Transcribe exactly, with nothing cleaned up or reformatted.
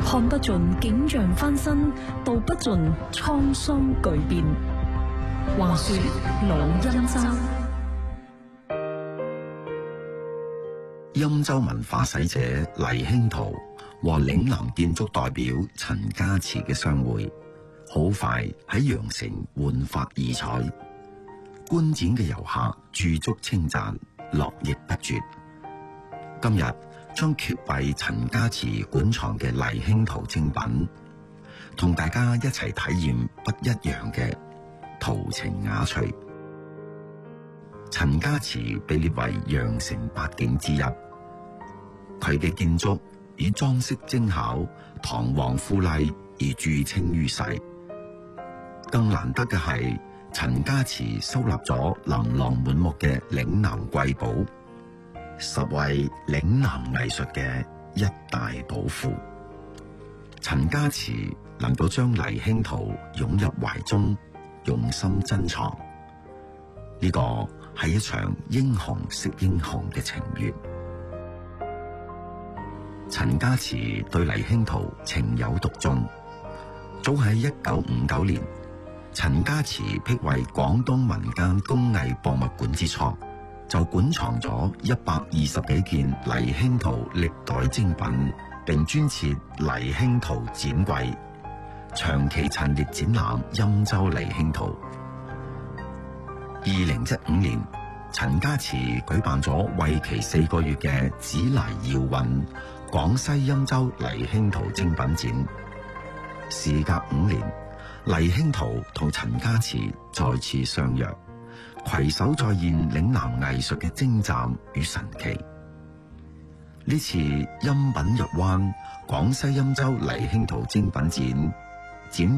看不盡景象翻新，道不盡滄桑巨變。話說老欽州， 欽州文化使者黎興圖和嶺南建築代表陳家祠嘅相會，好快喺羊城煥發異彩。觀展嘅遊客駐足稱讚，絡繹不絕。今日將揭閉陳家祠館藏嘅黎興圖精品，同大家一齊體驗不一樣嘅陶情雅趣。陳家祠被列為羊城八景之一，佢嘅建築以裝飾精巧、堂皇富麗而著稱於世。更難得嘅係，陳家祠收納咗琳琅滿目嘅嶺南瑰寶，實為嶺南藝術嘅一大寶庫。陳家祠能夠將黎興圖擁入懷中，用心珍藏，呢、這個係一場英雄惜英雄嘅情緣。陳家祠對黎興圖情有獨鍾，早喺一九五九年，陳家祠辟為廣東民間工藝博物館之初，就館藏咗一百二十幾件黎興圖歷代精品，並專設黎興圖展櫃，長期陳列展覽欽州黎興圖。二零一五年，陳家祠舉辦咗為期四個月嘅紫泥窯運廣西欽州黎興圖精品展。時隔五年，黎興圖同陳家祠再次相約，攜手再現嶺南藝術嘅精湛與神奇。呢次欽品入灣廣西欽州黎興圖精品展展